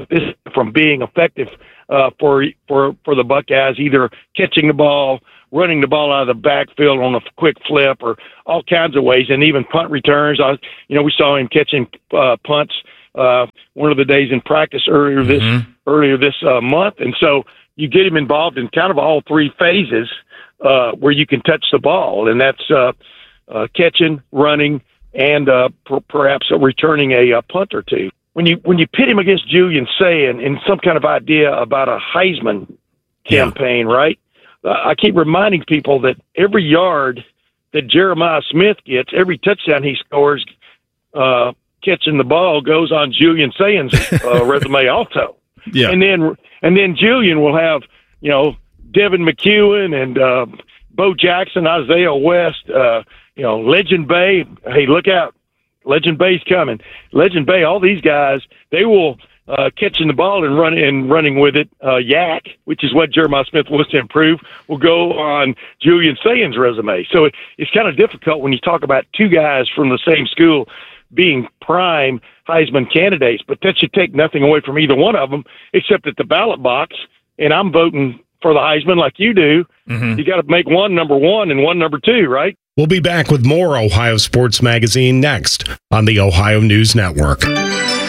from being effective for the Buckeyes, either catching the ball, running the ball out of the backfield on a quick flip, or all kinds of ways, and even punt returns. We saw him catching punts one of the days in practice earlier this month, and so you get him involved in kind of all three phases where you can touch the ball, and that's catching, running, and perhaps returning a punt or two. When you pit him against Julian Sayin in some kind of idea about a Heisman campaign, right? I keep reminding people that every yard that Jeremiah Smith gets, every touchdown he scores, catching the ball, goes on Julian Sayin's resume also. Yeah. And then Julian will have, Devin McEwen and Bo Jackson, Isaiah West, Legend Bay. Hey, look out. Legend Bay's coming. Legend Bay, all these guys, they will catching the ball and running with it. Yak, which is what Jeremiah Smith wants to improve, will go on Julian Sayin's resume. So it's kind of difficult when you talk about two guys from the same school being prime Heisman candidates, but that should take nothing away from either one of them, except at the ballot box. And I'm voting for the Heisman like you do. Mm-hmm. You got to make one number one and one number two, right? We'll be back with more Ohio Sports Magazine next on the Ohio News Network. The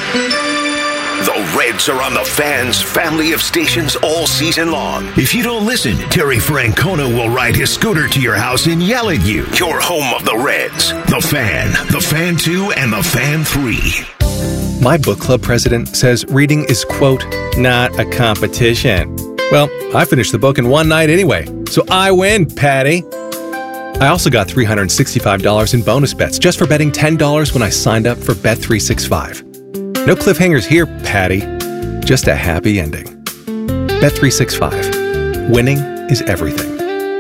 Reds are on the Fan's family of stations all season long. If you don't listen, Terry Francona will ride his scooter to your house and yell at you. You're home of the Reds. The Fan, the Fan 2, and the Fan 3. My book club president says reading is, quote, not a competition. Well, I finished the book in one night anyway, so I win, Patty. I also got $365 in bonus bets just for betting $10 when I signed up for Bet365. No cliffhangers here, Patty. Just a happy ending. Bet365. Winning is everything.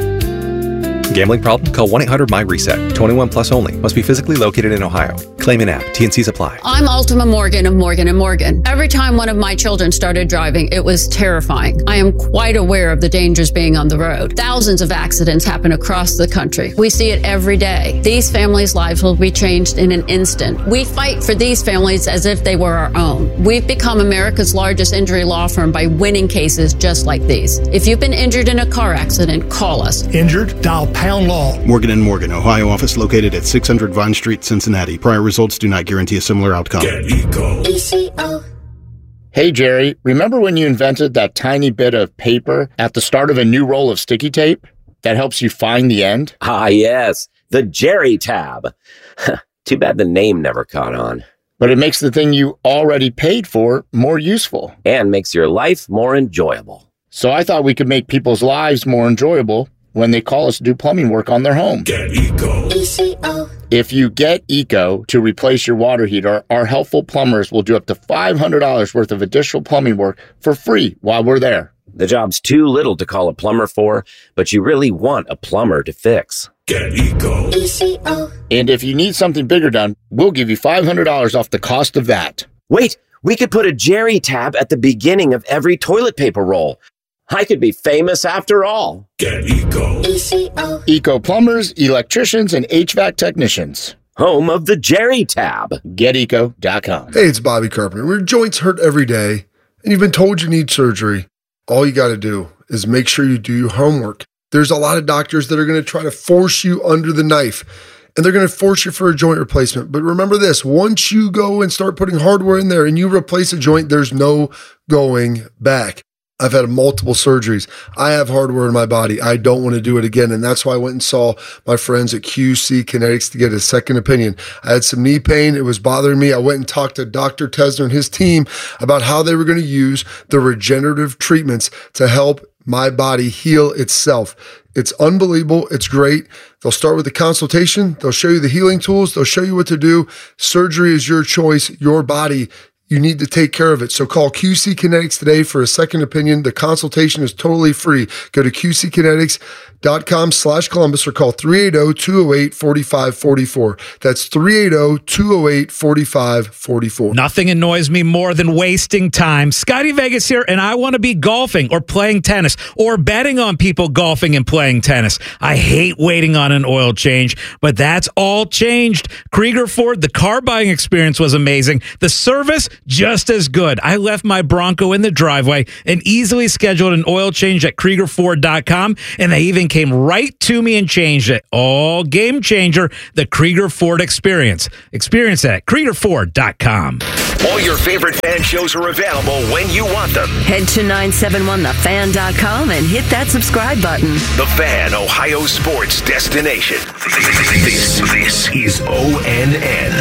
Gambling problem? Call 1-800-MY-RESET. 21 plus only. Must be physically located in Ohio. Claim in app. T&Cs apply. I'm Ultima Morgan of Morgan & Morgan. Every time one of my children started driving, it was terrifying. I am quite aware of the dangers being on the road. Thousands of accidents happen across the country. We see it every day. These families' lives will be changed in an instant. We fight for these families as if they were our own. We've become America's largest injury law firm by winning cases just like these. If you've been injured in a car accident, call us. Injured? Dial Pound Law. Morgan & Morgan, Ohio office located at 600 Vine Street, Cincinnati. Prior results do not guarantee a similar outcome. ECO. Hey, Jerry, remember when you invented that tiny bit of paper at the start of a new roll of sticky tape that helps you find the end? Ah, yes. The Jerry tab. Too bad the name never caught on. But it makes the thing you already paid for more useful. And makes your life more enjoyable. So I thought we could make people's lives more enjoyable when they call us to do plumbing work on their home. Get Eco. ECO. If you get Eco to replace your water heater, our helpful plumbers will do up to $500 worth of additional plumbing work for free while we're there. The job's too little to call a plumber for, but you really want a plumber to fix. Get Eco. ECO. And if you need something bigger done, we'll give you $500 off the cost of that. Wait, we could put a Jerry tab at the beginning of every toilet paper roll. I could be famous after all. Get Eco. ECO. Eco plumbers, electricians, and HVAC technicians. Home of the Jerry tab. GetEco.com. Hey, it's Bobby Carpenter. When your joints hurt every day and you've been told you need surgery, all you got to do is make sure you do your homework. There's a lot of doctors that are going to try to force you under the knife, and they're going to force you for a joint replacement. But remember this, once you go and start putting hardware in there and you replace a joint, there's no going back. I've had multiple surgeries. I have hardware in my body. I don't want to do it again. And that's why I went and saw my friends at QC Kinetics to get a second opinion. I had some knee pain. It was bothering me. I went and talked to Dr. Tesner and his team about how they were going to use the regenerative treatments to help my body heal itself. It's unbelievable. It's great. They'll start with a consultation. They'll show you the healing tools. They'll show you what to do. Surgery is your choice, your body. You need to take care of it. So call QC Kinetics today for a second opinion. The consultation is totally free. Go to QCkinetics.com Krieger4.com/Columbus or call 380-208-4544. That's 380-208-4544. Nothing annoys me more than wasting time. Scotty Vegas here, and I want to be golfing or playing tennis or betting on people golfing and playing tennis. I hate waiting on an oil change, but that's all changed. Krieger Ford, the car buying experience was amazing. The service, just as good. I left my Bronco in the driveway and easily scheduled an oil change at Krieger4.com, and they even came right to me and changed it. All game changer, the Krieger Ford experience. Experience that at Krieger4.com. All your favorite fan shows are available when you want them. Head to 971thefan.com and hit that subscribe button. The Fan, Ohio sports destination. This is ONN.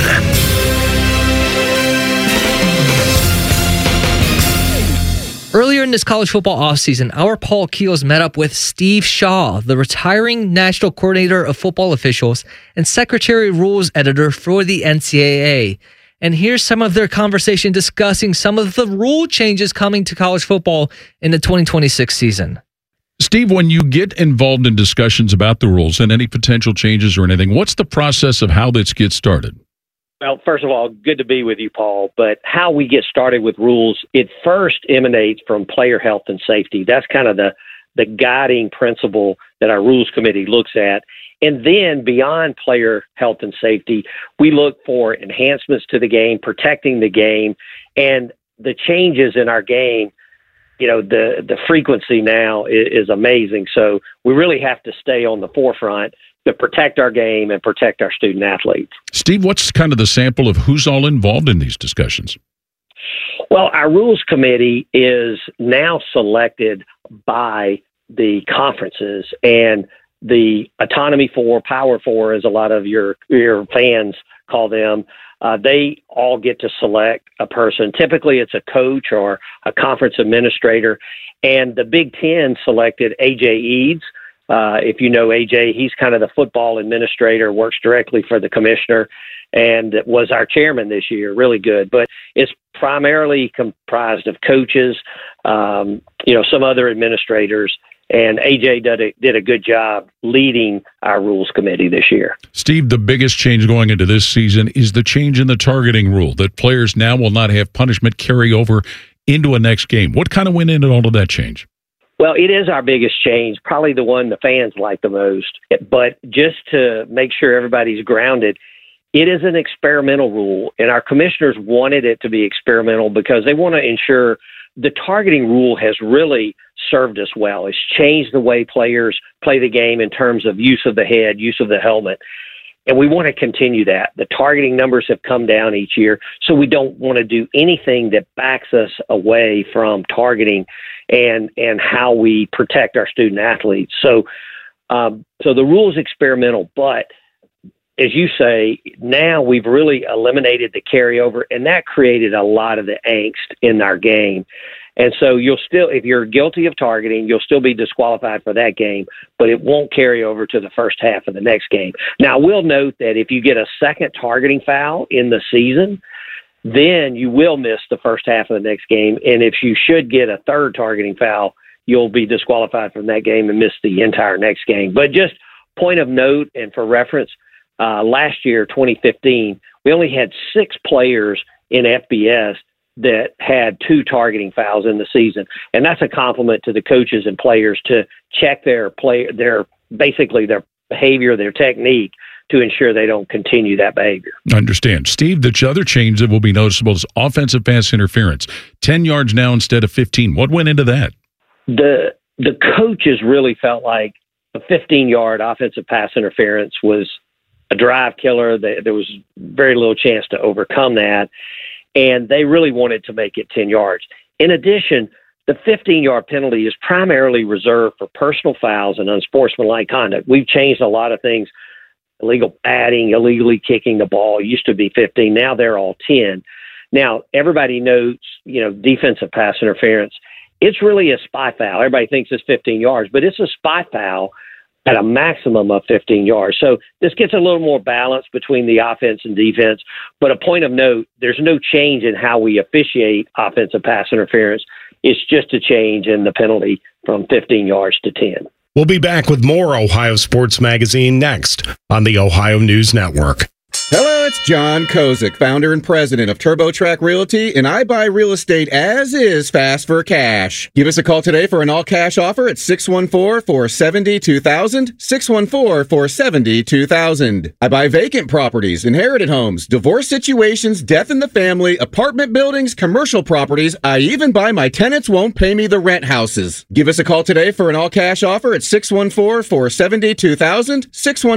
Earlier in this college football offseason, our Paul Keels met up with Steve Shaw, the retiring National Coordinator of Football Officials and Secretary Rules Editor for the NCAA. And here's some of their conversation discussing some of the rule changes coming to college football in the 2026 season. Steve, when you get involved in discussions about the rules and any potential changes or anything, what's the process of how this gets started? Well, first of all, good to be with you, Paul. But how we get started with rules, it first emanates from player health and safety. That's kind of the guiding principle that our rules committee looks at. And then beyond player health and safety, we look for enhancements to the game, protecting the game, and the changes in our game. You know, the frequency now is amazing. So we really have to stay on the forefront to protect our game and protect our student athletes. Steve, what's kind of the sample of who's all involved in these discussions? Well, our rules committee is now selected by the conferences, and the Autonomy 4, Power 4, as a lot of your fans call them, they all get to select a person. Typically, it's a coach or a conference administrator, and the Big Ten selected A.J. Eads. If you know AJ, he's kind of the football administrator, works directly for the commissioner, and was our chairman this year. Really good. But it's primarily comprised of coaches, some other administrators, and AJ did a good job leading our rules committee this year. Steve, the biggest change going into this season is the change in the targeting rule, that players now will not have punishment carry over into a next game. What kind of went into all of that change? Well, it is our biggest change, probably the one the fans like the most. But just to make sure everybody's grounded, it is an experimental rule, and our commissioners wanted it to be experimental because they want to ensure the targeting rule has really served us well. It's changed the way players play the game in terms of use of the head, use of the helmet. And we want to continue that. The targeting numbers have come down each year, so we don't want to do anything that backs us away from targeting and how we protect our student athletes. So the rule is experimental, but as you say, now we've really eliminated the carryover, and that created a lot of the angst in our game. And so you'll still, if you're guilty of targeting, you'll still be disqualified for that game, but it won't carry over to the first half of the next game. Now, I will note that if you get a second targeting foul in the season, then you will miss the first half of the next game. And if you should get a third targeting foul, you'll be disqualified from that game and miss the entire next game. But just point of note and for reference, last year, 2015, we only had 6 players in FBS that had 2 targeting fouls in the season. And that's a compliment to the coaches and players to check their basically their behavior, their technique, to ensure they don't continue that behavior. I understand. Steve, the other change that will be noticeable is offensive pass interference. 10 yards now instead of 15. What went into that? The coaches really felt like a 15-yard offensive pass interference was a drive killer. There was very little chance to overcome that, and they really wanted to make it 10 yards. In addition, the 15-yard penalty is primarily reserved for personal fouls and unsportsmanlike conduct. We've changed a lot of things. Illegal batting, illegally kicking the ball used to be 15. Now they're all 10. Now, everybody knows, defensive pass interference. It's really a spy foul. Everybody thinks it's 15 yards, but it's a spy foul at a maximum of 15 yards. So this gets a little more balance between the offense and defense. But a point of note, there's no change in how we officiate offensive pass interference. It's just a change in the penalty from 15 yards to 10. We'll be back with more Ohio Sports Magazine next on the Ohio News Network. Hello, it's John Kozik, founder and president of TurboTrack Realty, and I buy real estate as is, fast for cash. Give us a call today for an all-cash offer at 614-470-2000, 614-470-2000. I buy vacant properties, inherited homes, divorce situations, death in the family, apartment buildings, commercial properties. I even buy my tenants won't pay me the rent houses. Give us a call today for an all-cash offer at 614-470-2000,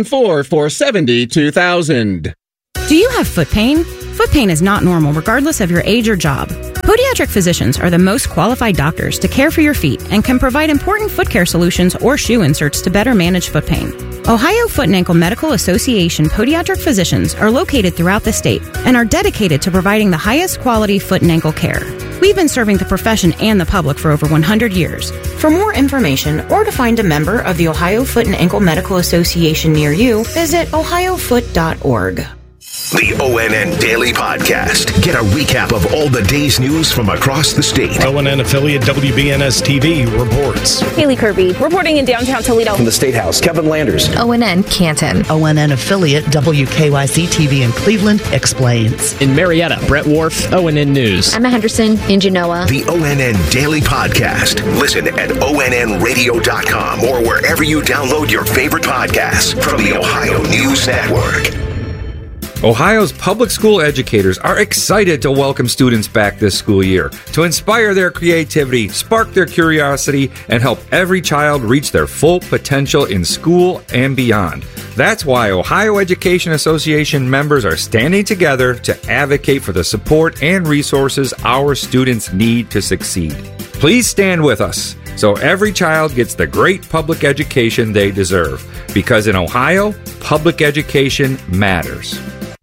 614-470-2000. Do you have foot pain? Foot pain is not normal regardless of your age or job. Podiatric physicians are the most qualified doctors to care for your feet and can provide important foot care solutions or shoe inserts to better manage foot pain. Ohio Foot and Ankle Medical Association podiatric physicians are located throughout the state and are dedicated to providing the highest quality foot and ankle care. We've been serving the profession and the public for over 100 years. For more information or to find a member of the Ohio Foot and Ankle Medical Association near you, visit ohiofoot.org. The ONN Daily Podcast. Get a recap of all the day's news from across the state. ONN affiliate WBNS TV reports. Haley Kirby reporting in downtown Toledo. From the State House, Kevin Landers. ONN Canton. ONN affiliate WKYC TV in Cleveland explains. In Marietta, Brett Wharf, ONN News. Emma Henderson in Genoa. The ONN Daily Podcast. Listen at ONNradio.com or wherever you download your favorite podcasts from the Ohio News Network. Ohio's public school educators are excited to welcome students back this school year to inspire their creativity, spark their curiosity, and help every child reach their full potential in school and beyond. That's why Ohio Education Association members are standing together to advocate for the support and resources our students need to succeed. Please stand with us so every child gets the great public education they deserve. Because in Ohio, public education matters.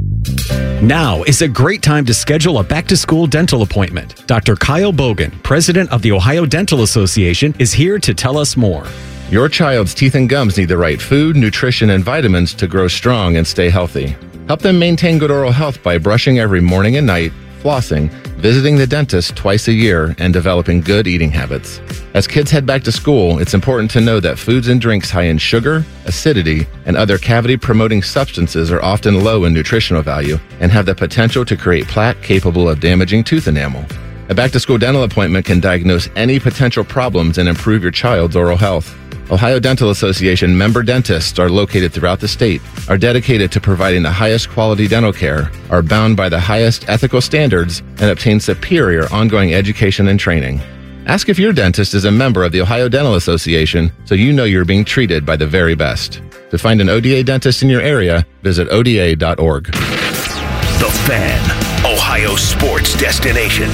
Now is a great time to schedule a back-to-school dental appointment. Dr. Kyle Bogan, president of the Ohio Dental Association, is here to tell us more. Your child's teeth and gums need the right food, nutrition, and vitamins to grow strong and stay healthy. Help them maintain good oral health by brushing every morning and night, flossing, visiting the dentist twice a year, and developing good eating habits. As kids head back to school, it's important to know that foods and drinks high in sugar, acidity, and other cavity-promoting substances are often low in nutritional value and have the potential to create plaque capable of damaging tooth enamel. A back-to-school dental appointment can diagnose any potential problems and improve your child's oral health. Ohio Dental Association member dentists are located throughout the state, are dedicated to providing the highest quality dental care, are bound by the highest ethical standards, and obtain superior ongoing education and training. Ask if your dentist is a member of the Ohio Dental Association so you know you're being treated by the very best. To find an ODA dentist in your area, visit ODA.org. The Fan, Ohio sports destination.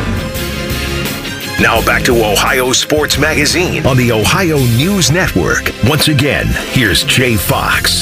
Now back to Ohio Sports Magazine on the Ohio News Network. Once again, here's Jay Fox.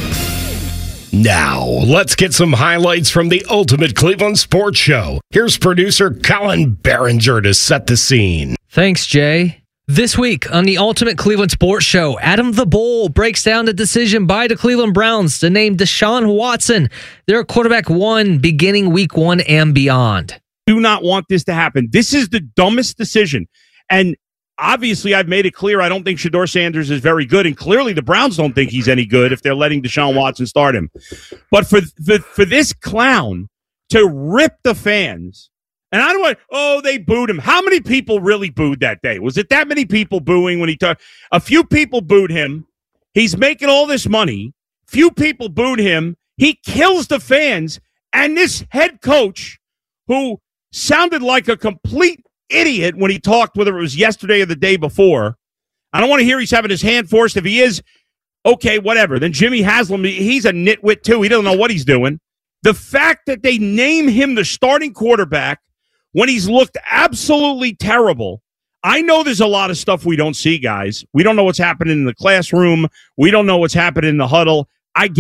Now, let's get some highlights from the Ultimate Cleveland Sports Show. Here's producer Colin Behringer to set the scene. Thanks, Jay. This week on the Ultimate Cleveland Sports Show, Adam the Bull breaks down the decision by the Cleveland Browns to name Deshaun Watson their quarterback one beginning week 1 and beyond. Do not want this to happen. This is the dumbest decision. And obviously, I've made it clear I don't think Shedeur Sanders is very good, and clearly the Browns don't think he's any good if they're letting Deshaun Watson start him. But for this clown to rip the fans, and I don't want, they booed him. How many people really booed that day? Was it that many people booing when he talked? A few people booed him. He's making all this money. Few people booed him. He kills the fans. And this head coach who sounded like a complete idiot when he talked, whether it was yesterday or the day before. I don't want to hear he's having his hand forced. If he is, okay, whatever. Then Jimmy Haslam, he's a nitwit too. He doesn't know what he's doing. The fact that they name him the starting quarterback when he's looked absolutely terrible. I know there's a lot of stuff we don't see, guys. We don't know what's happening in the classroom. We don't know what's happening in the huddle. I get it.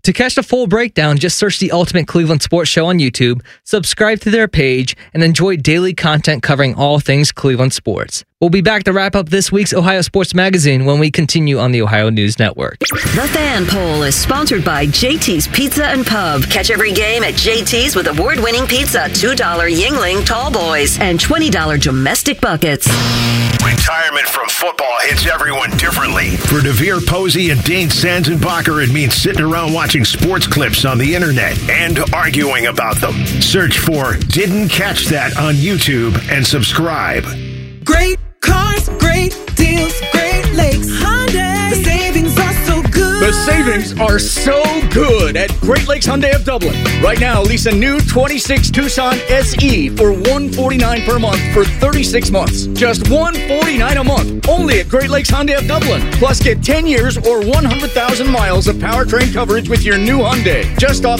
To catch the full breakdown, just search the Ultimate Cleveland Sports Show on YouTube, subscribe to their page, and enjoy daily content covering all things Cleveland sports. We'll be back to wrap up this week's Ohio Sports Magazine when we continue on the Ohio News Network. The Fan Poll is sponsored by JT's Pizza and Pub. Catch every game at JT's with award-winning pizza, $2 Yingling Tall Boys, and $20 domestic buckets. Retirement from football hits everyone differently. For Devere Posey and Dane Sanzenbacher, it means sitting around watching sports clips on the internet and arguing about them. Search for Didn't Catch That on YouTube and subscribe. Great cars, great deals, Great Lakes Hyundai. The savings are so good. The savings are so good at Great Lakes Hyundai of Dublin. Right now, lease a new 26 Tucson SE for $149 per month for 36 months. Just $149 a month. Only at Great Lakes Hyundai of Dublin. Plus, get 10 years or 100,000 miles of powertrain coverage with your new Hyundai. Just off